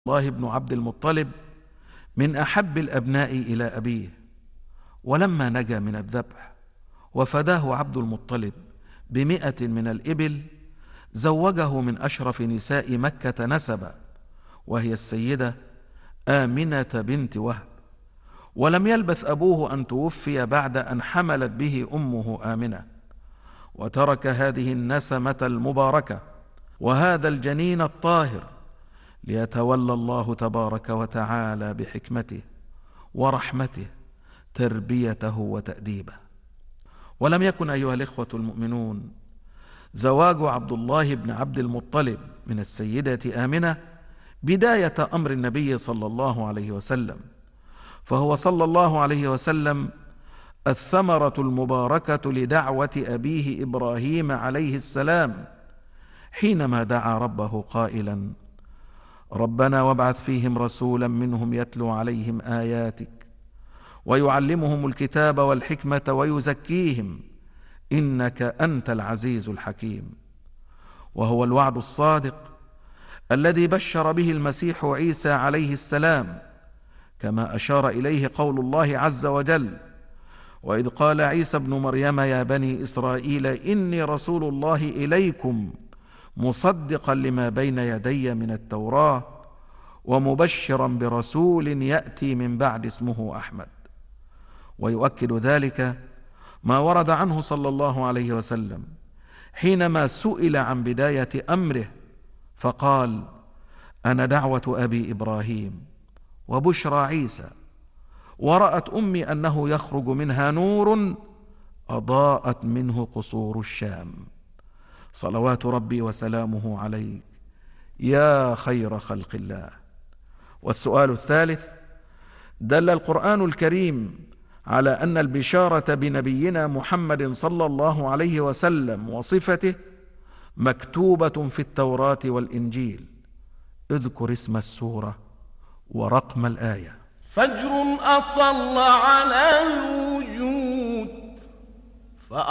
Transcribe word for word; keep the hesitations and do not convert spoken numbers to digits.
الله بن عبد المطلب من أحب الأبناء إلى أبيه، ولما نجا من الذبح وفداه عبد المطلب بمئة من الإبل زوجه من أشرف نساء مكة نسبا، وهي السيدة آمنة بنت وهب. ولم يلبث أبوه أن توفي بعد أن حملت به أمه آمنة، وترك هذه النسمة المباركة وهذا الجنين الطاهر ليتولى الله تبارك وتعالى بحكمته ورحمته تربيته وتأديبه. ولم يكن أيها الإخوة المؤمنون زواج عبد الله بن عبد المطلب من السيدة آمنة بداية أمر النبي صلى الله عليه وسلم، فهو صلى الله عليه وسلم الثمرة المباركة لدعوة أبيه إبراهيم عليه السلام حينما دعا ربه قائلا: ربنا وابعث فيهم رسولا منهم يتلو عليهم آياتك ويعلمهم الكتاب والحكمة ويزكيهم إنك أنت العزيز الحكيم. وهو الوعد الصادق الذي بشر به المسيح عيسى عليه السلام، كما أشار إليه قول الله عز وجل: وإذ قال عيسى ابن مريم يا بني إسرائيل إني رسول الله إليكم مصدقا لما بين يدي من التوراة ومبشرا برسول يأتي من بعد اسمه أحمد. ويؤكد ذلك ما ورد عنه صلى الله عليه وسلم حينما سئل عن بداية أمره فقال: أنا دعوة أبي إبراهيم وبشرى عيسى، ورأت أمي أنه يخرج منها نور أضاءت منه قصور الشام. صلوات ربي وسلامه عليك يا خير خلق الله. والسؤال الثالث: دل القرآن الكريم على أن البشارة بنبينا محمد صلى الله عليه وسلم وصفته مكتوبة في التوراة والإنجيل. اذكر اسم السورة ورقم الآية. فجر أطل على